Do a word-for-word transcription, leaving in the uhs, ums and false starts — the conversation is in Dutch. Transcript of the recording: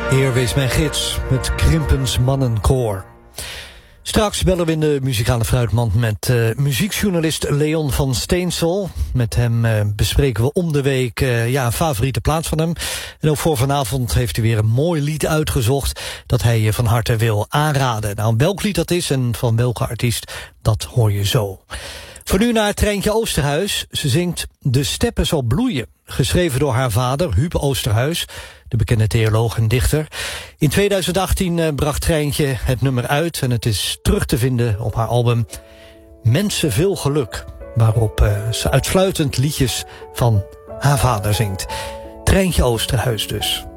Hier wees mijn gids met Krimpens Mannenkoor. Straks bellen we in de muzikale fruitmand met uh, muziekjournalist Leon van Steensel. Met hem uh, bespreken we om de week uh, ja, een favoriete plaats van hem. En ook voor vanavond heeft hij weer een mooi lied uitgezocht dat hij je van harte wil aanraden. Nou, welk lied dat is en van welke artiest, dat hoor je zo. Voor nu naar Treintje Oosterhuis. Ze zingt De Steppen zal bloeien, geschreven door haar vader Huub Oosterhuis, de bekende theoloog en dichter. In tweeduizend achttien uh, bracht Treintje het nummer uit en het is terug te vinden op haar album Mensen veel geluk, waarop uh, ze uitsluitend liedjes van haar vader zingt. Treintje Oosterhuis dus.